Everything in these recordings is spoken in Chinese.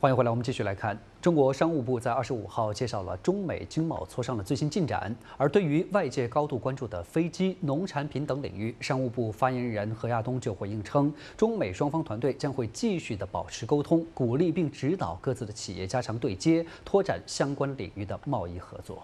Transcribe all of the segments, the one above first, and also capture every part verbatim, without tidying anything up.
欢迎回来，我们继续来看，中国商务部在二十五号介绍了中美经贸磋商的最新进展。而对于外界高度关注的飞机、农产品等领域，商务部发言人何亚东就回应称，中美双方团队将会继续的保持沟通，鼓励并指导各自的企业加强对接，拓展相关领域的贸易合作。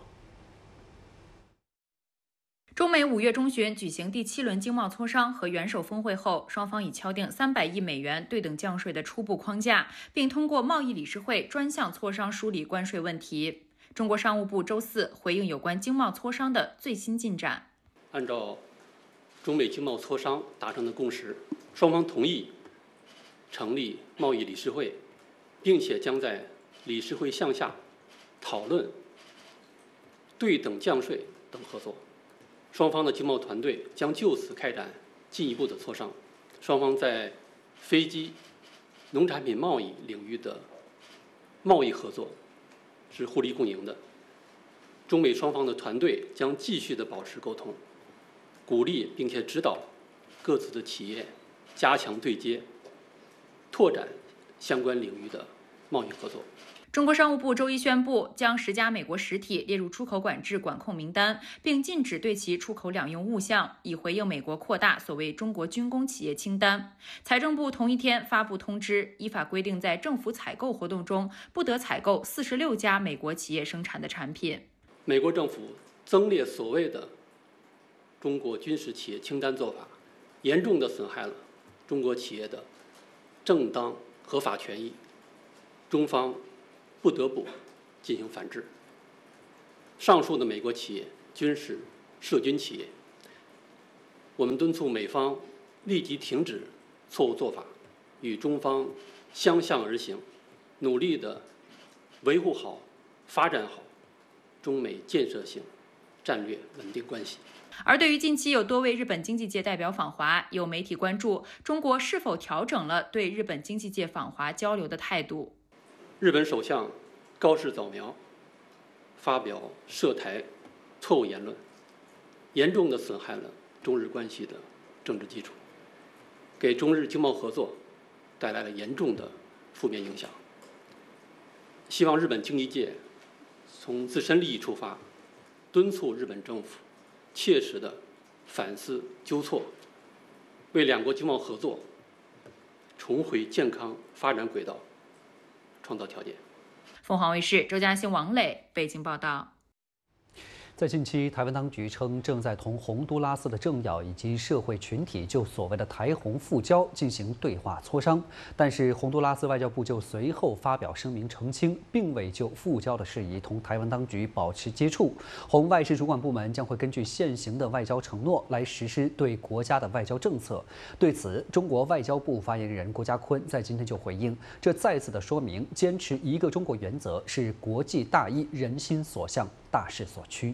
中美五月中旬举行第七轮经贸磋商和元首峰会后，双方已敲定三百亿美元对等降税的初步框架，并通过贸易理事会专项磋商梳理关税问题。中国商务部周四回应有关经贸磋商的最新进展。 按照中美经贸磋商达成的共识，双方同意成立贸易理事会，并且将在理事会项下讨论对等降税等合作。 双方的经贸团队将就此开展进一步的磋商。双方在飞机、农产品贸易领域的贸易合作是互利共赢的。中美双方的团队将继续的保持沟通，鼓励并且指导各自的企业加强对接，拓展相关领域的贸易合作。 中国商务部周一宣布，将十家美国实体列入出口管制管控名单，并禁止对其出口两用物项，以回应美国扩大所谓中国军工企业清单。财政部同一天发布通知，依法规定，在政府采购活动中不得采购四十六家美国企业生产的产品。 美国政府增列所谓的中国军事企业清单做法，严重的损害了中国企业的正当合法权益。中方 不得不进行反制。上述的美国企业均是涉军企业，我们敦促美方立即停止错误做法，与中方相向而行，努力地维护好、发展好中美建设性战略稳定关系。 而对于近期有多位日本经济界代表访华，有媒体关注中国是否调整了对日本经济界访华交流的态度。 日本首相高市早苗发表涉台错误言论，严重地损害了中日关系的政治基础，给中日经贸合作带来了严重的负面影响。希望日本经济界从自身利益出发，敦促日本政府切实地反思纠错，为两国经贸合作重回健康发展轨道 创造条件。 凤凰卫视周嘉欣、王磊北京报道。 在近期，台湾当局称正在同洪都拉斯的政要以及社会群体就所谓的台洪复交进行对话磋商，但是洪都拉斯外交部就随后发表声明澄清，并未就复交的事宜同台湾当局保持接触。洪外事主管部门将会根据现行的外交承诺来实施对国家的外交政策。对此，中国外交部发言人郭家坤在今天就回应，这再次的说明坚持一个中国原则是国际大义、人心所向、大势所趋。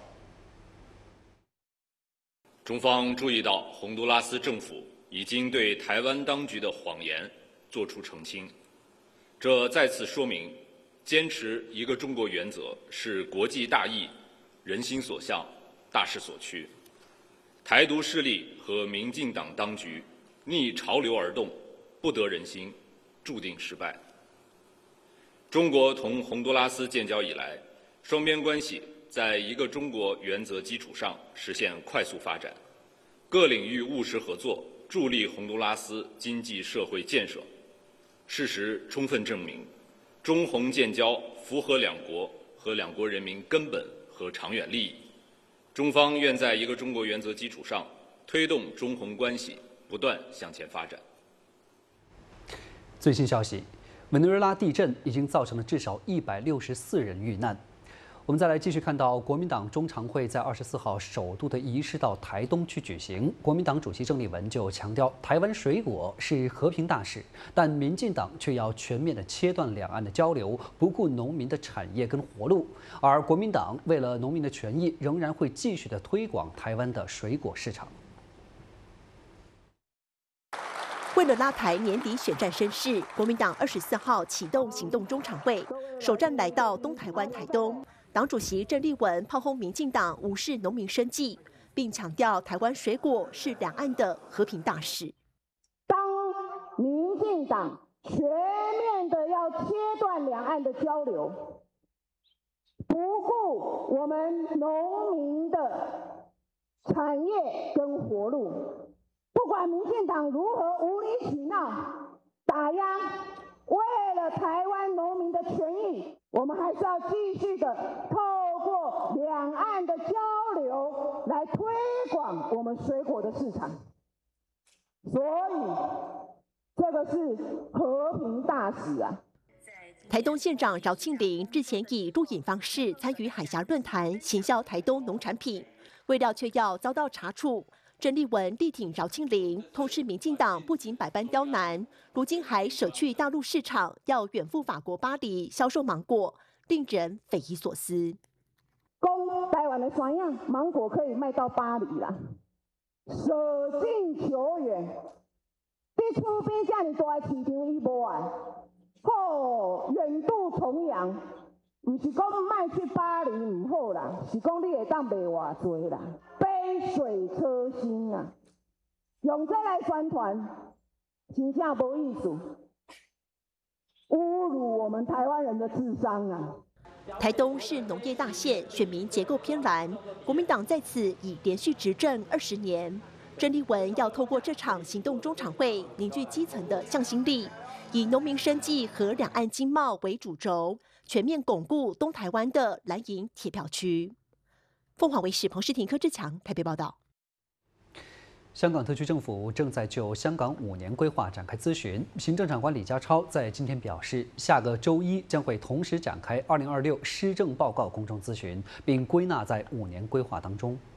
中方注意到，洪都拉斯政府已经对台湾当局的谎言作出澄清，这再次说明，坚持一个中国原则是国际大义、人心所向、大势所趋。台独势力和民进党当局逆潮流而动，不得人心，注定失败。中国同洪都拉斯建交以来，双边关系 在一个中国原则基础上实现快速发展，各领域务实合作，助力洪都拉斯经济社会建设。事实充分证明，中洪建交符合两国和两国人民根本和长远利益。中方愿在一个中国原则基础上，推动中洪关系不断向前发展。 最新消息，委内瑞拉地震已经造成了至少一百六十四人遇难。 我们再来继续看到，国民党中常会在二十四号首度的移师到台东去举行。国民党主席郑丽文就强调，台湾水果是和平大使，但民进党却要全面的切断两岸的交流，不顾农民的产业跟活路。而国民党为了农民的权益，仍然会继续的推广台湾的水果市场。 为了拉抬年底选战声势，国民党二十四号启动行动中常会，首站来到东台湾台东。党主席郑丽文炮轰民进党无视农民生计，并强调台湾水果是两岸的和平大使。 当民进党全面的要切断两岸的交流，不顾我们农民的产业跟活路。不管民进党如何无理取闹、打压，为了台湾农民的权益，我们还是要继续的透过两岸的交流来推广我们水果的市场。所以，这个是和平大使啊！ 台东县长饶庆铃日前以录影方式参与海峡论坛，行销台东农产品，未料却要遭到查处。郑丽文力挺饶庆铃，痛斥民进党不仅百般刁难，如今还舍去大陆市场，要远赴法国巴黎销售芒果，令人匪夷所思。 讲台湾的山样芒果可以卖到巴黎啦，舍近求远，在厝边这么大的市场伊无爱，吼远渡重洋，唔是讲卖去巴黎唔好啦，是讲你会当卖偌济啦。杯水车薪啊，用这来宣传，真正无意思，侮辱我们台湾人的智商啊！ 台东是农业大县，选民结构偏蓝，国民党在此已连续执政二十年。郑丽文要透过这场行动中常会，凝聚基层的向心力，以农民生计和两岸经贸为主轴，全面巩固东台湾的蓝营铁票区。凤凰卫视彭诗婷、柯志强台北报道。 香港特区政府正在就香港五年规划展开咨询。行政长官李家超在今天表示，下个周一将会同时展开二零二六施政报告公众咨询，并归纳在五年规划当中。